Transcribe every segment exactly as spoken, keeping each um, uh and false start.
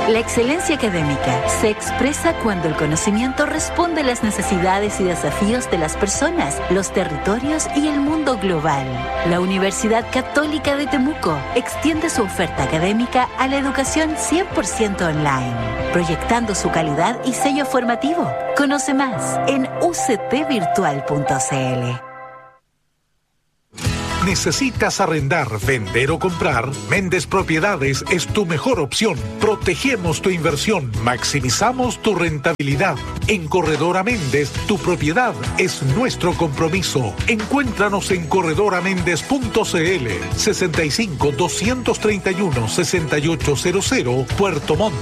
La excelencia académica se expresa cuando el conocimiento responde a las necesidades y desafíos de las personas, los territorios y el mundo global. La Universidad Católica de Temuco extiende su oferta académica a la educación cien por ciento online, proyectando su calidad y sello formativo. Conoce más en u c t virtual punto c l. ¿Necesitas arrendar, vender o comprar? Méndez Propiedades es tu mejor opción. Protegemos tu inversión, maximizamos tu rentabilidad. En Corredora Méndez, tu propiedad es nuestro compromiso. Encuéntranos en corredora méndez punto c l, sesenta y cinco, doscientos treinta y uno, sesenta y ocho cero cero, Puerto Montt.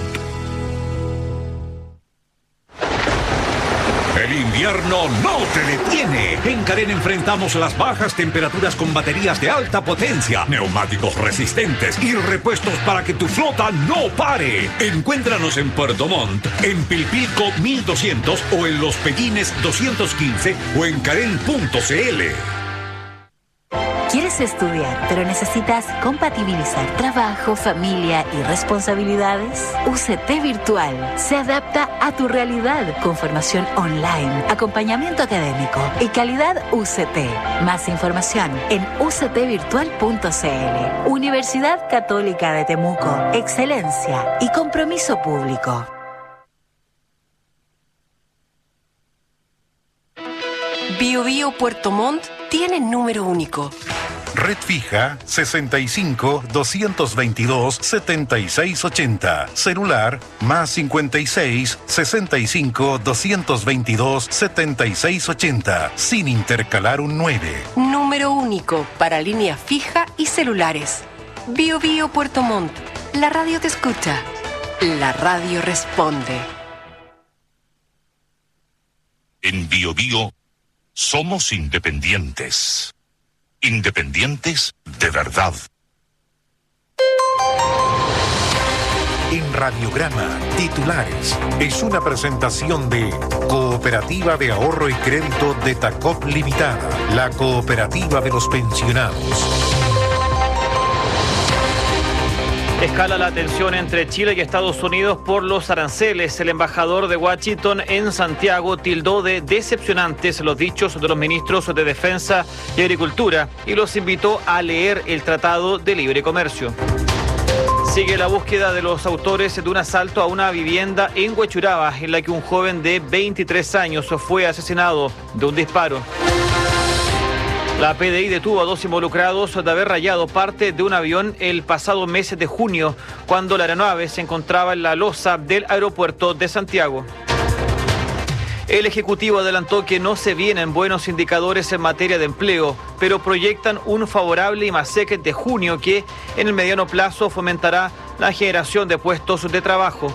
El invierno no te detiene. En Karen enfrentamos las bajas temperaturas con baterías de alta potencia, neumáticos resistentes y repuestos para que tu flota no pare. Encuéntranos en Puerto Montt, en Pilpilco mil doscientos o en Los Pellines doscientos quince o en karen punto c l. ¿Quieres estudiar, pero necesitas compatibilizar trabajo, familia y responsabilidades? U C T Virtual se adapta a tu realidad con formación online, acompañamiento académico y calidad U C T. Más información en u c t virtual punto c l. Universidad Católica de Temuco. Excelencia y compromiso público. Bio Bio Puerto Montt tiene número único. Red fija sesenta y cinco, doscientos veintidós, setenta y seis ochenta. Celular más cincuenta y seis, sesenta y cinco, doscientos veintidós, setenta y seis ochenta. Sin intercalar un nueve. Número único para línea fija y celulares. Bio Bio Puerto Montt. La radio te escucha. La radio responde. En Bio Bio somos independientes. Independientes de verdad. En Radiograma, titulares. Es una presentación de Cooperativa de Ahorro y Crédito de Tacop Limitada, la cooperativa de los pensionados. Escala la tensión entre Chile y Estados Unidos por los aranceles. El embajador de Washington en Santiago tildó de decepcionantes los dichos de los ministros de Defensa y Agricultura y los invitó a leer el Tratado de Libre Comercio. Sigue la búsqueda de los autores de un asalto a una vivienda en Huechuraba, en la que un joven de veintitrés años fue asesinado de un disparo. La P D I detuvo a dos involucrados de haber rayado parte de un avión el pasado mes de junio, cuando la aeronave se encontraba en la losa del aeropuerto de Santiago. El Ejecutivo adelantó que no se vienen buenos indicadores en materia de empleo, pero proyectan un favorable IMASEC de junio que, en el mediano plazo, fomentará la generación de puestos de trabajo.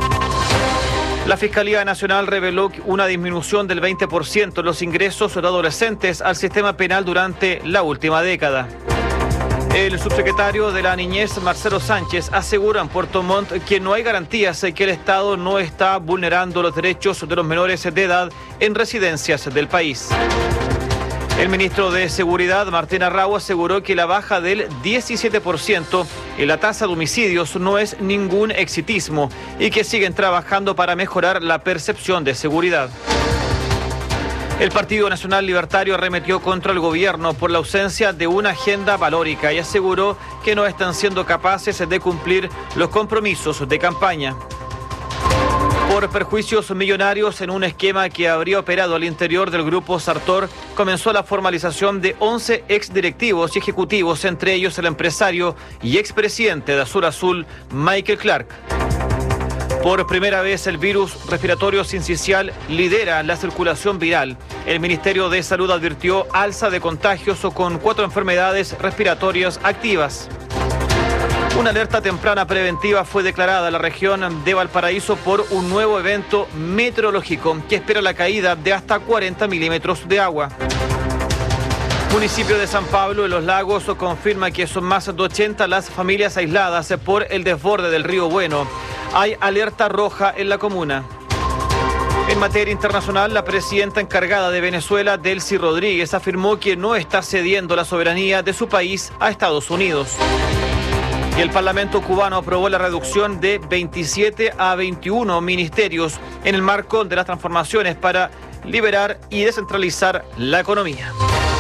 La Fiscalía Nacional reveló una disminución del veinte por ciento en los ingresos de adolescentes al sistema penal durante la última década. El subsecretario de la Niñez, Marcelo Sánchez, asegura en Puerto Montt que no hay garantías de que el Estado no está vulnerando los derechos de los menores de edad en residencias del país. El ministro de Seguridad, Martín Arrau, aseguró que la baja del diecisiete por ciento en la tasa de homicidios no es ningún exitismo y que siguen trabajando para mejorar la percepción de seguridad. El Partido Nacional Libertario arremetió contra el gobierno por la ausencia de una agenda valórica y aseguró que no están siendo capaces de cumplir los compromisos de campaña. Por perjuicios millonarios en un esquema que habría operado al interior del grupo Sartor, comenzó la formalización de once exdirectivos y ejecutivos, entre ellos el empresario y expresidente de Azul Azul, Michael Clark. Por primera vez el virus respiratorio sincicial lidera la circulación viral. El Ministerio de Salud advirtió alza de contagios con cuatro enfermedades respiratorias activas. Una alerta temprana preventiva fue declarada en la región de Valparaíso por un nuevo evento meteorológico que espera la caída de hasta cuarenta milímetros de agua. Municipio de San Pablo de los Lagos confirma que son más de ochenta las familias aisladas por el desborde del río Bueno. Hay alerta roja en la comuna. En materia internacional, la presidenta encargada de Venezuela, Delcy Rodríguez, afirmó que no está cediendo la soberanía de su país a Estados Unidos. Y el Parlamento cubano aprobó la reducción de veintisiete a veintiuno ministerios en el marco de las transformaciones para liberar y descentralizar la economía.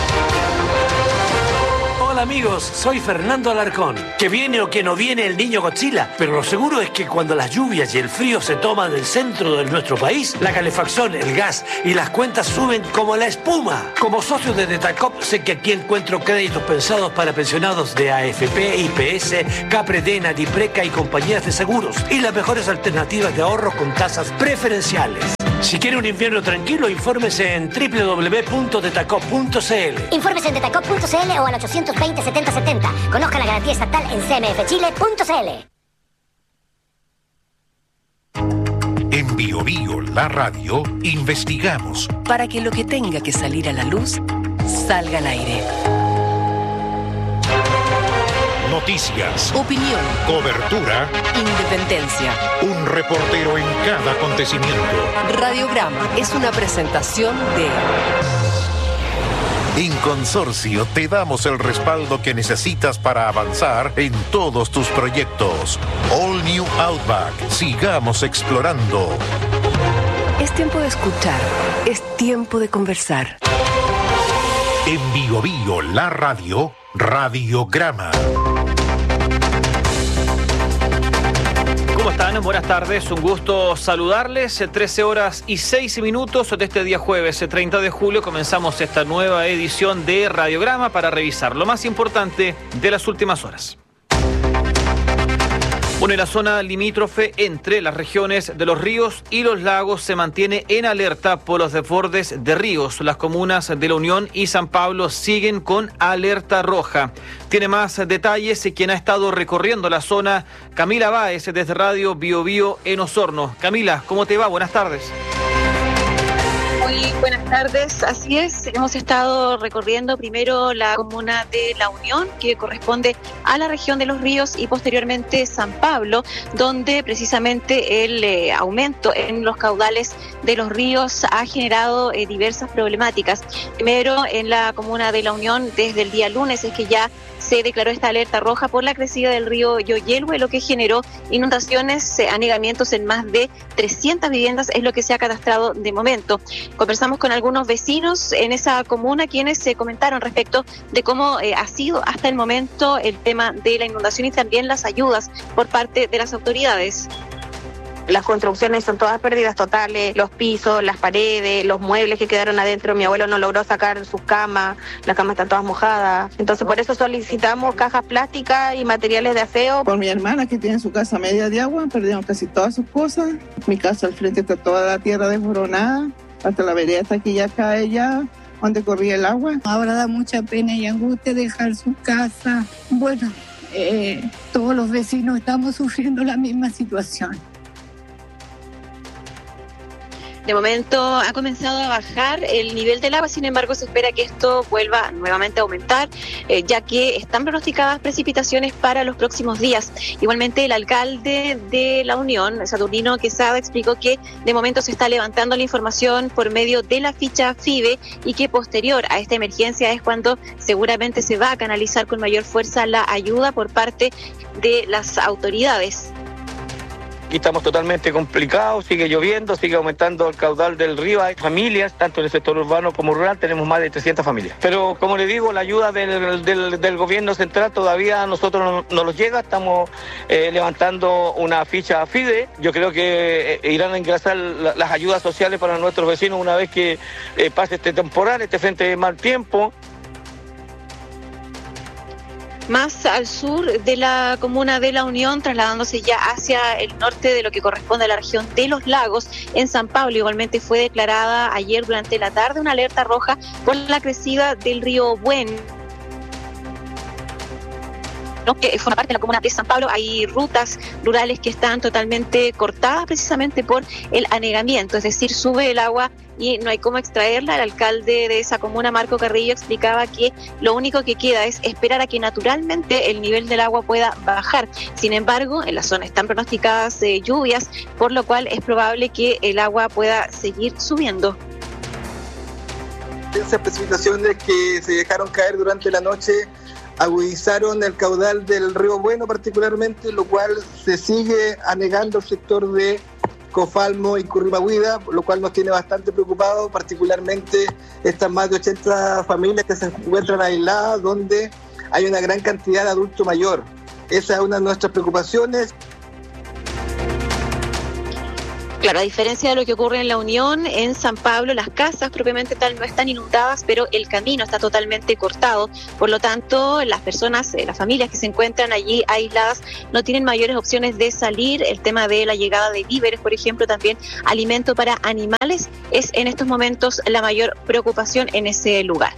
Hola amigos, soy Fernando Alarcón. Que viene o que no viene el niño Godzilla, pero lo seguro es que cuando las lluvias y el frío se toman el centro de nuestro país, la calefacción, el gas y las cuentas suben como la espuma. Como socio de Detacop sé que aquí encuentro créditos pensados para pensionados de A F P, I P S, Capredena, Dipreca y compañías de seguros y las mejores alternativas de ahorro con tasas preferenciales. Si quiere un invierno tranquilo, infórmese en doble u doble u doble u punto detacop punto c l. Infórmese en detacop punto c l o al ochocientos veinte setenta setenta. Conozca la garantía estatal en c m f chile punto c l. En Bio Bio, la radio, investigamos para que lo que tenga que salir a la luz salga al aire. Noticias, Opinión, cobertura, independencia. un reportero en cada acontecimiento. Radiograma es una presentación de... En Consorcio te damos el respaldo que necesitas para avanzar en todos tus proyectos. All New Outback. Sigamos explorando. Es tiempo de escuchar, es tiempo de conversar. En Bio Bio, la radio, Radiograma. ¿Cómo están? Buenas tardes, un gusto saludarles. trece horas y seis minutos de este día jueves, treinta de julio, comenzamos esta nueva edición de Radiograma para revisar lo más importante de las últimas horas. Bueno, en la zona limítrofe entre las regiones de los ríos y los lagos se mantiene en alerta por los desbordes de ríos. Las comunas de La Unión y San Pablo siguen con alerta roja. Tiene más detalles quien ha estado recorriendo la zona, Camila Báez, desde Radio Bio Bio en Osorno. Camila, ¿cómo te va? Buenas tardes. Muy buenas tardes, así es, hemos estado recorriendo primero la comuna de La Unión, que corresponde a la región de Los Ríos, y posteriormente San Pablo, donde precisamente el eh, aumento en los caudales de los ríos ha generado eh, diversas problemáticas. Primero, en la comuna de La Unión, desde el día lunes es que ya se declaró esta alerta roja por la crecida del río Yoyelhue, lo que generó inundaciones, eh, anegamientos en más de trescientas viviendas, es lo que se ha cadastrado de momento. Conversamos con algunos vecinos en esa comuna quienes se comentaron respecto de cómo eh, ha sido hasta el momento el tema de la inundación y también las ayudas por parte de las autoridades. Las construcciones son todas pérdidas totales, los pisos, las paredes, los muebles que quedaron adentro. Mi abuelo no logró sacar sus camas, las camas están todas mojadas. Entonces por eso solicitamos cajas plásticas y materiales de aseo. Por mi hermana que tiene su casa media de agua, perdieron casi todas sus cosas. Mi casa al frente está toda la tierra desmoronada, hasta la vereda está aquí ya cae ya, donde corría el agua. Ahora da mucha pena y angustia dejar su casa. Bueno, eh, todos los vecinos estamos sufriendo la misma situación. De momento ha comenzado a bajar el nivel del agua, sin embargo se espera que esto vuelva nuevamente a aumentar, eh, ya que están pronosticadas precipitaciones para los próximos días. Igualmente el alcalde de La Unión, Saturnino Quesada, explicó que de momento se está levantando la información por medio de la ficha FIDE y que posterior a esta emergencia es cuando seguramente se va a canalizar con mayor fuerza la ayuda por parte de las autoridades. Aquí estamos totalmente complicados, sigue lloviendo, sigue aumentando el caudal del río, hay familias, tanto en el sector urbano como rural, tenemos más de trescientas familias. Pero como le digo, la ayuda del, del, del gobierno central todavía a nosotros no, no nos llega, estamos eh, levantando una ficha FIDE, yo creo que eh, irán a ingresar la, las ayudas sociales para nuestros vecinos una vez que eh, pase este temporal, este frente de mal tiempo. Más al sur de la comuna de La Unión, trasladándose ya hacia el norte de lo que corresponde a la región de Los Lagos, en San Pablo igualmente fue declarada ayer durante la tarde una alerta roja por la crecida del río Buen, que forma parte de la comuna de San Pablo. Hay rutas rurales que están totalmente cortadas precisamente por el anegamiento, es decir, sube el agua y no hay cómo extraerla. El alcalde de esa comuna, Marco Carrillo, explicaba que lo único que queda es esperar a que naturalmente el nivel del agua pueda bajar. Sin embargo, en la zona están pronosticadas eh, lluvias, por lo cual es probable que el agua pueda seguir subiendo. Esas precipitaciones que se dejaron caer durante la noche agudizaron el caudal del río Bueno particularmente, lo cual se sigue anegando el sector de Cofalmo y Currimahuida, lo cual nos tiene bastante preocupados, particularmente estas más de ochenta familias que se encuentran aisladas, donde hay una gran cantidad de adulto mayor. Esa es una de nuestras preocupaciones. Claro, a diferencia de lo que ocurre en La Unión, en San Pablo las casas propiamente tal no están inundadas, pero el camino está totalmente cortado. Por lo tanto, las personas, las familias que se encuentran allí aisladas no tienen mayores opciones de salir. El tema de la llegada de víveres, por ejemplo, también alimento para animales, es en estos momentos la mayor preocupación en ese lugar.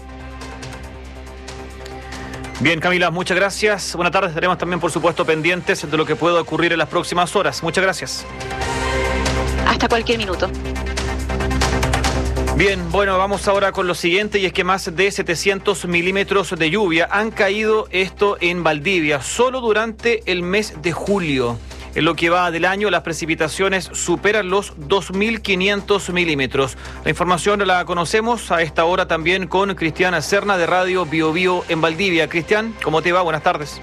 Bien, Camila, muchas gracias. Buenas tardes. Estaremos también, por supuesto, pendientes de lo que pueda ocurrir en las próximas horas. Muchas gracias. Hasta cualquier minuto. Bien, bueno, vamos ahora con lo siguiente, y es que más de setecientos milímetros de lluvia han caído esto en Valdivia, solo durante el mes de julio. En lo que va del año, las precipitaciones superan los dos mil quinientos milímetros. La información la conocemos a esta hora también con Cristian Serna de Radio Bio Bio en Valdivia. Cristian, ¿cómo te va? Buenas tardes.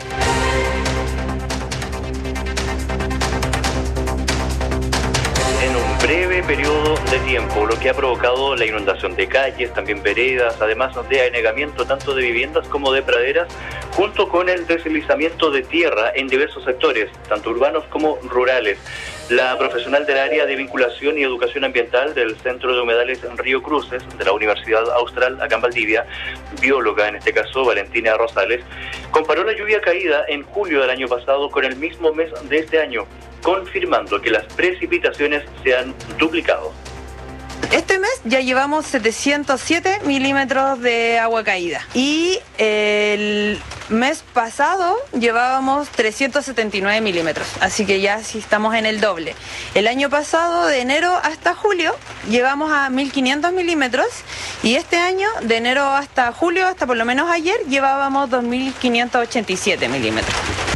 Breve periodo de tiempo, lo que ha provocado la inundación de calles, también veredas, además de anegamiento tanto de viviendas como de praderas, junto con el deslizamiento de tierra en diversos sectores, tanto urbanos como rurales. La profesional del área de vinculación y educación ambiental del Centro de Humedales Río Cruces, de la Universidad Austral acá en Valdivia, bióloga en este caso, Valentina Rosales, comparó la lluvia caída en julio del año pasado con el mismo mes de este año, confirmando que las precipitaciones se han duplicado. Este mes ya llevamos setecientos siete milímetros de agua caída y el mes pasado llevábamos trescientos setenta y nueve milímetros, así que ya sí estamos en el doble. El año pasado, de enero hasta julio, llevamos a mil quinientos milímetros y este año, de enero hasta julio, hasta por lo menos ayer, llevábamos dos mil quinientos ochenta y siete milímetros.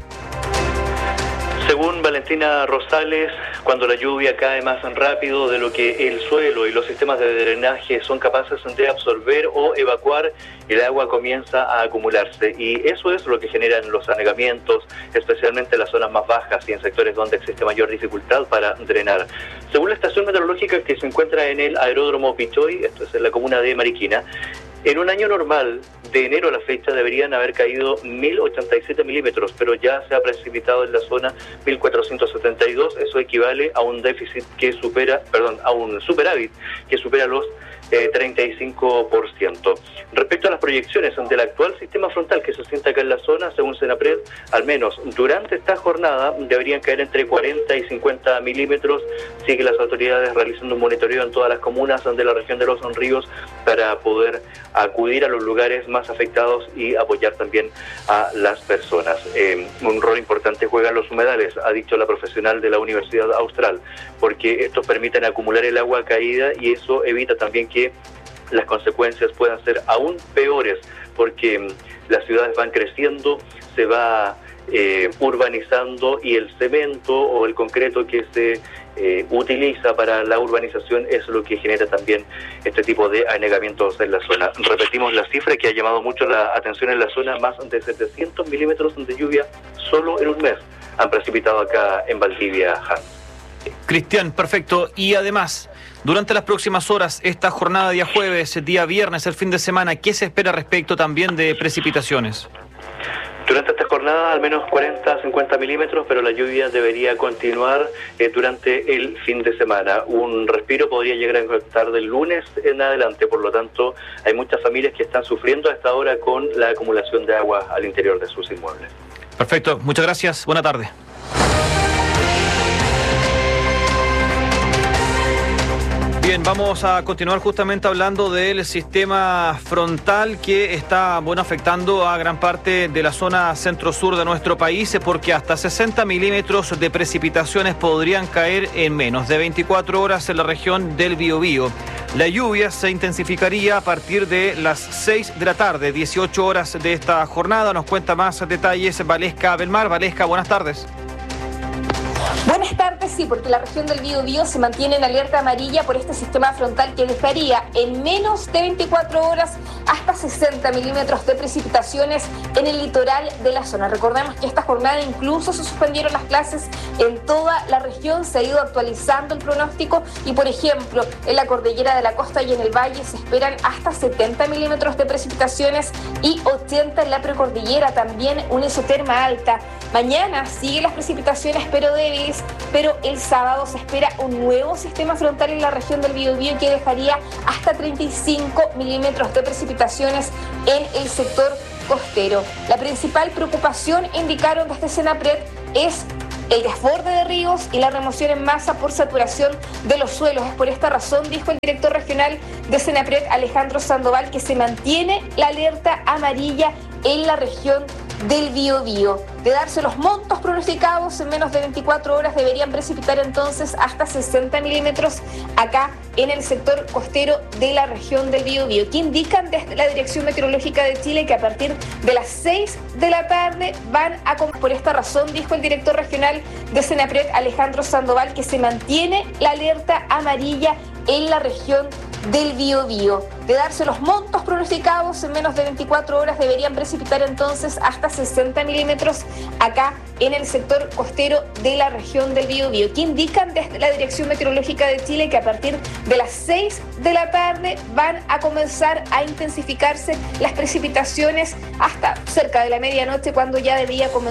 Según Valentina Rosales, cuando la lluvia cae más rápido de lo que el suelo y los sistemas de drenaje son capaces de absorber o evacuar, el agua comienza a acumularse y eso es lo que generan los anegamientos, especialmente en las zonas más bajas y en sectores donde existe mayor dificultad para drenar. Según la estación meteorológica que se encuentra en el aeródromo Pichoy, esto es en la comuna de Mariquina, en un año normal, de enero a la fecha, deberían haber caído mil ochenta y siete milímetros, pero ya se ha precipitado en la zona mil cuatrocientos setenta y dos. Eso equivale a un déficit que supera, perdón, a un superávit que supera los eh, treinta y cinco por ciento. Respecto a las proyecciones del actual sistema frontal que se siente acá en la zona, según Senapred, al menos durante esta jornada deberían caer entre cuarenta y cincuenta milímetros. Sigue las autoridades realizando un monitoreo en todas las comunas de la región de los ríos para poder acudir a los lugares más afectados y apoyar también a las personas. Eh, un rol importante juegan los humedales, ha dicho la profesional de la Universidad Austral, porque estos permiten acumular el agua caída y eso evita también que las consecuencias puedan ser aún peores, porque mm, las ciudades van creciendo, se va eh, urbanizando y el cemento o el concreto que se eh, utiliza para la urbanización es lo que genera también este tipo de anegamientos en la zona. Repetimos la cifra que ha llamado mucho la atención en la zona: más de setecientos milímetros de lluvia solo en un mes han precipitado acá en Valdivia, Hans. Cristian, perfecto. Y además, durante las próximas horas, esta jornada día jueves, día viernes, el fin de semana, ¿qué se espera respecto también de precipitaciones? Durante esta jornada al menos cuarenta a cincuenta milímetros, pero la lluvia debería continuar eh, durante el fin de semana. Un respiro podría llegar a estar del lunes en adelante, por lo tanto hay muchas familias que están sufriendo a esta hora con la acumulación de agua al interior de sus inmuebles. Perfecto, muchas gracias, buena tarde. Bien, vamos a continuar justamente hablando del sistema frontal que está, bueno, afectando a gran parte de la zona centro-sur de nuestro país, porque hasta sesenta milímetros de precipitaciones podrían caer en menos de veinticuatro horas en la región del Biobío. La lluvia se intensificaría a partir de las seis de la tarde, dieciocho horas de esta jornada. Nos cuenta más detalles Valesca Belmar. Valesca, buenas tardes. Buenas tardes, sí, porque la región del Biobío se mantiene en alerta amarilla por este sistema frontal que dejaría en menos de veinticuatro horas hasta sesenta milímetros de precipitaciones en el litoral de la zona. Recordemos que esta jornada incluso se suspendieron las clases en toda la región, se ha ido actualizando el pronóstico y, por ejemplo, en la cordillera de la costa y en el valle se esperan hasta setenta milímetros de precipitaciones y ochenta en la precordillera, también una isoterma alta. Mañana siguen las precipitaciones pero débiles, pero el sábado se espera un nuevo sistema frontal en la región del Biobío que dejaría hasta treinta y cinco milímetros de precipitaciones en el sector costero. La principal preocupación, indicaron desde Senapred, es el desborde de ríos y la remoción en masa por saturación de los suelos. Es por esta razón, dijo el director regional de Senapred, Alejandro Sandoval, que se mantiene la alerta amarilla en la región del Biobío. De darse los montos pronosticados, en menos de veinticuatro horas deberían precipitar entonces hasta sesenta milímetros acá en el sector costero de la región del Biobío, que indican desde la Dirección Meteorológica de Chile que a partir de las seis de la tarde van a... Por esta razón, dijo el director regional de Senapred, Alejandro Sandoval, que se mantiene la alerta amarilla en la región del Biobío. De darse los montos pronosticados, en menos de veinticuatro horas deberían precipitar entonces hasta sesenta milímetros acá en el sector costero de la región del Biobío, que indican desde la Dirección Meteorológica de Chile que a partir de las seis de la tarde van a comenzar a intensificarse las precipitaciones hasta cerca de la medianoche, cuando ya debía comenzar